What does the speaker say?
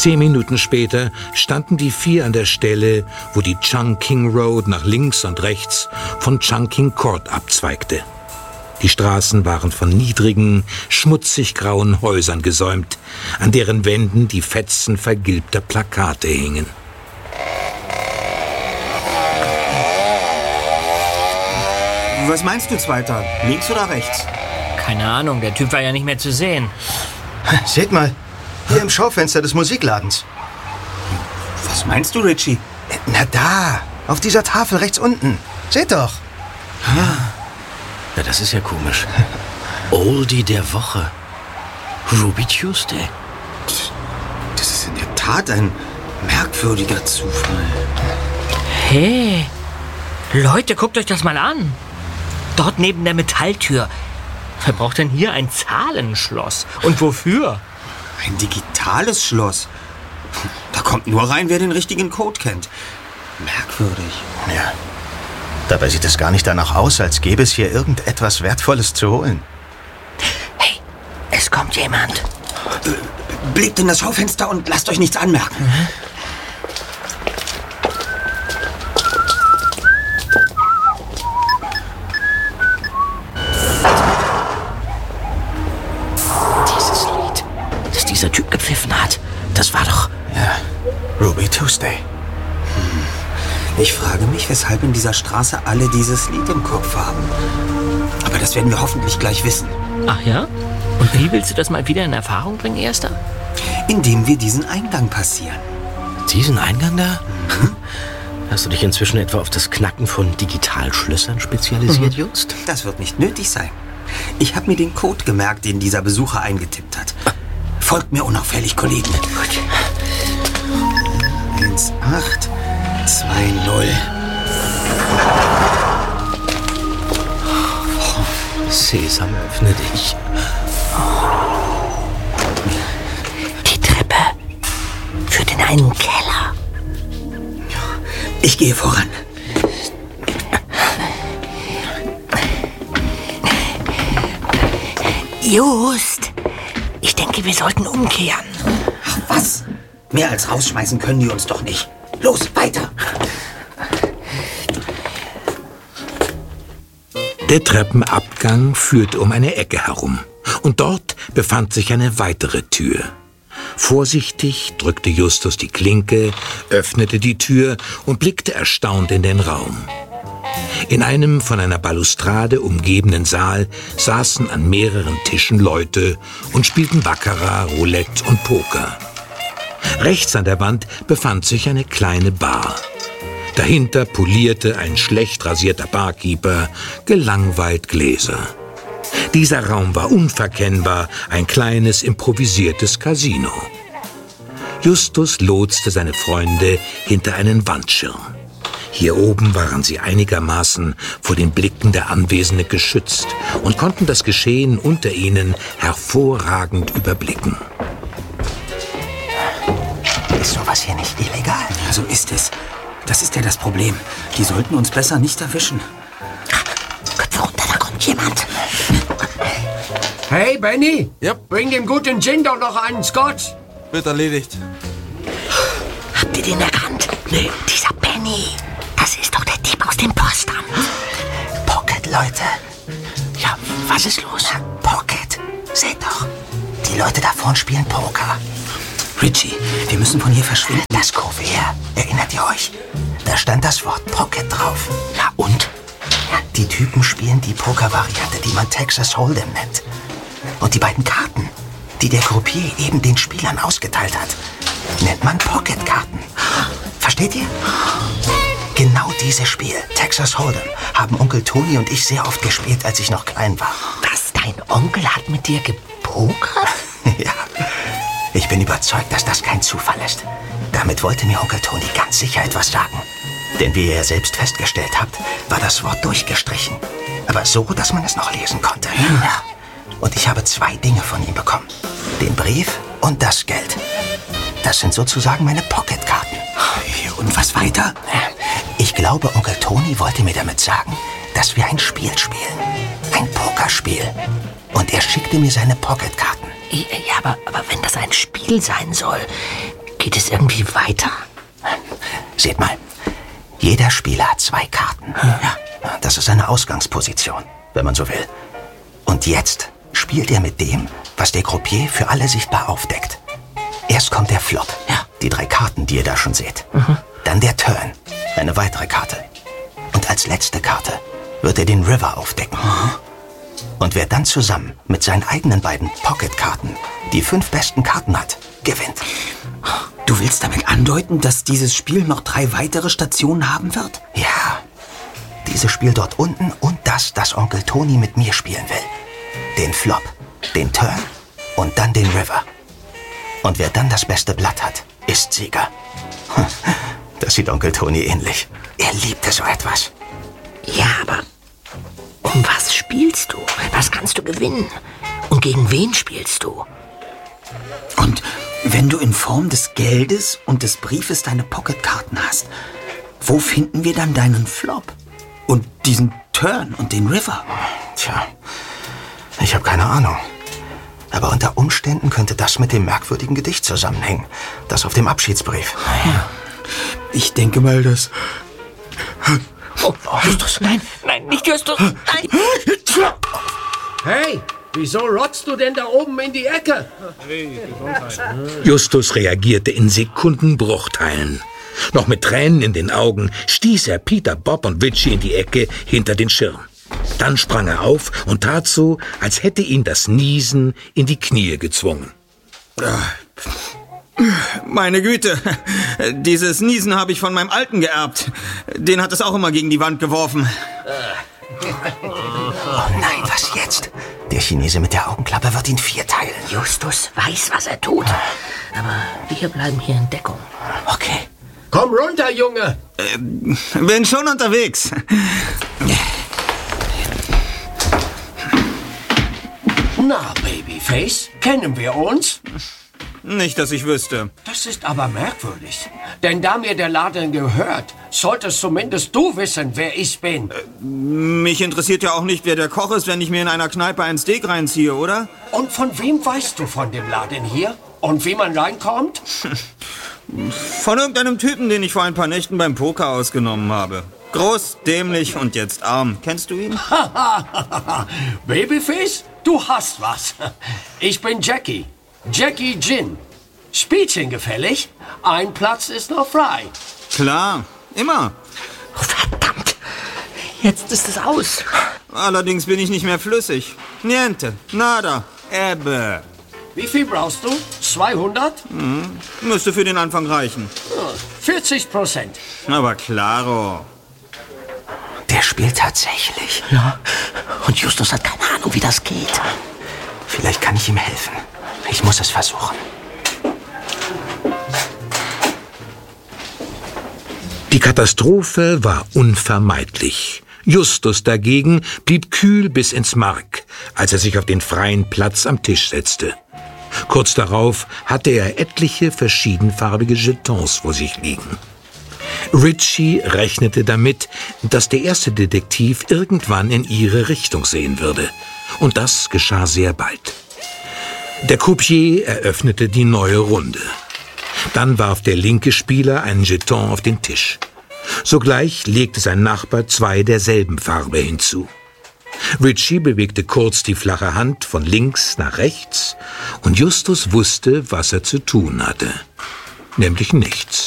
10 Minuten später standen die 4 an der Stelle, wo die Chungking Road nach links und rechts von Chungking Court abzweigte. Die Straßen waren von niedrigen, schmutzig grauen Häusern gesäumt, an deren Wänden die Fetzen vergilbter Plakate hingen. Was meinst du, Zweiter? Links oder rechts? Keine Ahnung, der Typ war ja nicht mehr zu sehen. Seht mal, hier im Schaufenster des Musikladens. Was meinst du, Richie? Na da, auf dieser Tafel rechts unten. Seht doch. Ja, das ist ja komisch. Oldie der Woche. Ruby Tuesday. Das ist in der Tat ein merkwürdiger Zufall. Hey, Leute, guckt euch das mal an. Dort neben der Metalltür. Wer braucht denn hier ein Zahlenschloss? Und wofür? Ein digitales Schloss. Da kommt nur rein, wer den richtigen Code kennt. Merkwürdig. Ja. Dabei sieht es gar nicht danach aus, als gäbe es hier irgendetwas Wertvolles zu holen. Hey, es kommt jemand. Blickt in das Schaufenster und lasst euch nichts anmerken. Dieses Lied, das dieser Typ gepfiffen hat, das war doch... Ja, Ruby Tuesday. Ich frage mich, weshalb in dieser Straße alle dieses Lied im Kopf haben. Aber das werden wir hoffentlich gleich wissen. Ach ja? Und wie willst du das mal wieder in Erfahrung bringen, Erster? Indem wir diesen Eingang passieren. Diesen Eingang da? Hast du dich inzwischen etwa auf das Knacken von Digitalschlössern spezialisiert, Just? Das wird nicht nötig sein. Ich habe mir den Code gemerkt, den dieser Besucher eingetippt hat. Folgt mir unauffällig, Kollegen. Gut. 1, 8, 2, 0. Sesam, öffne dich. Die Treppe führt in einen Keller. Ich gehe voran. Just, ich denke, wir sollten umkehren. Ach, was? Mehr als rausschmeißen können die uns doch nicht. Los, weiter. Der Treppenabgang führte um eine Ecke herum. Und dort befand sich eine weitere Tür. Vorsichtig drückte Justus die Klinke, öffnete die Tür und blickte erstaunt in den Raum. In einem von einer Balustrade umgebenen Saal saßen an mehreren Tischen Leute und spielten Baccarat, Roulette und Poker. Rechts an der Wand befand sich eine kleine Bar. Dahinter polierte ein schlecht rasierter Barkeeper gelangweilt Gläser. Dieser Raum war unverkennbar ein kleines improvisiertes Casino. Justus lotste seine Freunde hinter einen Wandschirm. Hier oben waren sie einigermaßen vor den Blicken der Anwesenden geschützt und konnten das Geschehen unter ihnen hervorragend überblicken. Ist sowas hier nicht illegal? Ja, so ist es. Das ist ja das Problem. Die sollten uns besser nicht erwischen. Köpfe runter, da kommt jemand. Hey, Benny! Ja. Bring dem guten Gin doch noch einen Scotch! Wird erledigt. Habt ihr den erkannt? Nee. Dieser Benny, das ist doch der Dieb aus dem Postamt. Pocket, Leute. Ja, was ist los? Pocket. Seht doch. Die Leute da vorne spielen Poker. Richie, wir müssen von hier verschwinden. Das Kuvert, erinnert ihr euch? Da stand das Wort Pocket drauf. Ja, und? Ja, die Typen spielen die Poker-Variante, die man Texas Hold'em nennt. Und die beiden Karten, die der Croupier eben den Spielern ausgeteilt hat, nennt man Pocket-Karten. Versteht ihr? Genau dieses Spiel, Texas Hold'em, haben Onkel Toni und ich sehr oft gespielt, als ich noch klein war. Was, dein Onkel hat mit dir gepokert? Ja, ich bin überzeugt, dass das kein Zufall ist. Damit wollte mir Onkel Toni ganz sicher etwas sagen. Denn wie ihr ja selbst festgestellt habt, war das Wort durchgestrichen. Aber so, dass man es noch lesen konnte. Ja. Und ich habe 2 Dinge von ihm bekommen. Den Brief und das Geld. Das sind sozusagen meine Pocketkarten. Und was weiter? Ich glaube, Onkel Toni wollte mir damit sagen, dass wir ein Spiel spielen. Ein Pokerspiel. Und er schickte mir seine Pocketkarten. Ja, aber wenn das ein Spiel sein soll, Geht es irgendwie weiter? Seht mal, jeder Spieler hat 2 Karten. Ja, das ist eine Ausgangsposition, wenn man so will. Und jetzt spielt er mit dem, was der Croupier für alle sichtbar aufdeckt. Erst kommt der Flop, die 3 Karten, die ihr da schon seht. Dann der Turn, eine weitere Karte. Und als letzte Karte wird er den River aufdecken. Und wer dann zusammen mit seinen eigenen beiden Pocket-Karten die 5 besten Karten hat, gewinnt. Du willst damit andeuten, dass dieses Spiel noch 3 weitere Stationen haben wird? Ja, dieses Spiel dort unten und das Onkel Tony mit mir spielen will. Den Flop, den Turn und dann den River. Und wer dann das beste Blatt hat, ist Sieger. Das sieht Onkel Tony ähnlich. Er liebte so etwas. Ja, aber um was spielst du? Was kannst du gewinnen? Und gegen wen spielst du? Und wenn du in Form des Geldes und des Briefes deine Pocketkarten hast, wo finden wir dann deinen Flop? Und diesen Turn und den River? Tja, ich habe keine Ahnung. Aber unter Umständen könnte das mit dem merkwürdigen Gedicht zusammenhängen. Das auf dem Abschiedsbrief. Ja. Ich denke mal, dass... Oh, Justus, nein, nicht Justus, nein. Hey, wieso rotzt du denn da oben in die Ecke? Justus reagierte in Sekundenbruchteilen. Noch mit Tränen in den Augen stieß er Peter, Bob und Richie in die Ecke hinter den Schirm. Dann sprang er auf und tat so, als hätte ihn das Niesen in die Knie gezwungen. Meine Güte, dieses Niesen habe ich von meinem Alten geerbt. Den hat es auch immer gegen die Wand geworfen. Oh nein, was jetzt? Der Chinese mit der Augenklappe wird ihn 4 teilen. Justus weiß, was er tut. Aber wir bleiben hier in Deckung. Okay. Komm runter, Junge. Bin schon unterwegs. Na, Babyface, kennen wir uns? Nicht, dass ich wüsste. Das ist aber merkwürdig. Denn da mir der Laden gehört, solltest zumindest du wissen, wer ich bin. Mich interessiert ja auch nicht, wer der Koch ist, wenn ich mir in einer Kneipe ein Steak reinziehe, oder? Und von wem weißt du von dem Laden hier? Und wie man reinkommt? Von irgendeinem Typen, den ich vor ein paar Nächten beim Poker ausgenommen habe. Groß, dämlich und jetzt arm. Kennst du ihn? Babyface, du hast was. Ich bin Jackie. Jackie Gin. Spielchen gefällig? Ein Platz ist noch frei. Klar, immer. Oh, verdammt, jetzt ist es aus. Allerdings bin ich nicht mehr flüssig. Niente, nada, Ebbe. Wie viel brauchst du? 200? Müsste für den Anfang reichen. 40%. Aber klaro. Der spielt tatsächlich. Ja, und Justus hat keine Ahnung, wie das geht. Vielleicht kann ich ihm helfen. Ich muss es versuchen. Die Katastrophe war unvermeidlich. Justus dagegen blieb kühl bis ins Mark, als er sich auf den freien Platz am Tisch setzte. Kurz darauf hatte er etliche verschiedenfarbige Jetons vor sich liegen. Richie rechnete damit, dass der erste Detektiv irgendwann in ihre Richtung sehen würde. Und das geschah sehr bald. Der Croupier eröffnete die neue Runde. Dann warf der linke Spieler einen Jeton auf den Tisch. Sogleich legte sein Nachbar 2 derselben Farbe hinzu. Richie bewegte kurz die flache Hand von links nach rechts und Justus wusste, was er zu tun hatte. Nämlich nichts.